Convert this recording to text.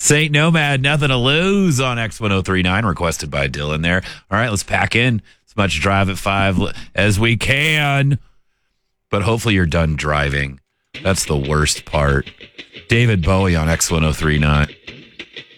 Saint Nomad, nothing to lose on X1039, requested by Dylan there. All right, let's pack in as much Drive at 5 as we can. But hopefully you're done driving. That's the worst part. David Bowie on X1039.